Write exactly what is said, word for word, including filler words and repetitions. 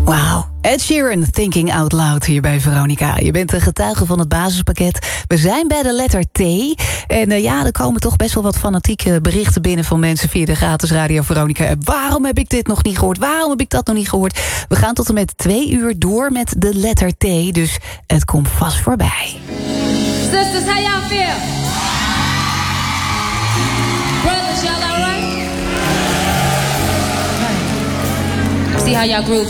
Wauw. Ed Sheeran, Thinking Out Loud hier bij Veronica. Je bent een getuige van het basispakket. We zijn bij de letter T. En uh, ja, er komen toch best wel wat fanatieke berichten binnen van mensen via de gratis Radio Veronica app. Waarom heb ik dit nog niet gehoord? Waarom heb ik dat nog niet gehoord? We gaan tot en met twee uur door met de letter T. Dus het komt vast voorbij. Sisters, how y'all feel? Brothers, y'all all right? See how y'all groove